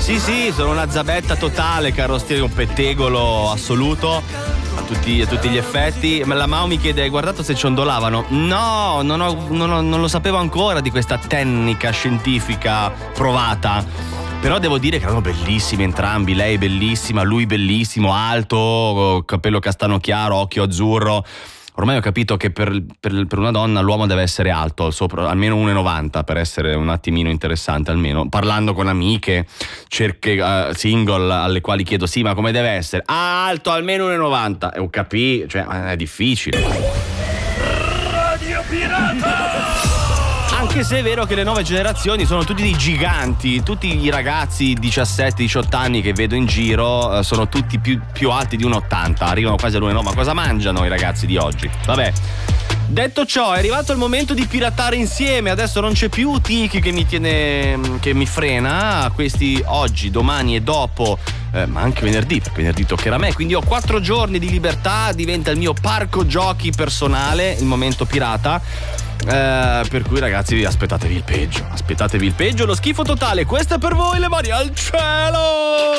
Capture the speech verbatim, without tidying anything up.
Sì, sì, sono una zabetta totale, caro Steve, un pettegolo assoluto a tutti, a tutti gli effetti. La Mao mi chiede: hai guardato se ciondolavano? No, non, ho, non, ho, non lo sapevo ancora di questa tecnica scientifica provata. Però devo dire che erano bellissimi entrambi, lei bellissima, lui bellissimo, alto, capello castano chiaro, occhio azzurro. Ormai ho capito che per, per, per una donna l'uomo deve essere alto, sopra, almeno uno e novanta per essere un attimino interessante, almeno. Parlando con amiche, cerche uh, single alle quali chiedo: sì, ma come deve essere? Ah, alto, almeno uno e novanta. E ho capito, cioè è difficile. Radio Pirata! Anche se è vero che le nuove generazioni sono tutti dei giganti, tutti i ragazzi diciassette diciotto anni che vedo in giro sono tutti più, più alti di uno e ottanta, arrivano quasi all'uno e novanta. Ma cosa mangiano i ragazzi di oggi? Vabbè. Detto ciò, è arrivato il momento di piratare insieme. Adesso non c'è più Tiki che mi tiene, che mi frena. Questi oggi, domani e dopo, eh, ma anche venerdì, perché venerdì toccherà a me. Quindi ho quattro giorni di libertà, diventa il mio parco giochi personale, il momento pirata. Eh, per cui ragazzi, aspettatevi il peggio, aspettatevi il peggio, lo schifo totale. Questo è per voi, le mani al cielo!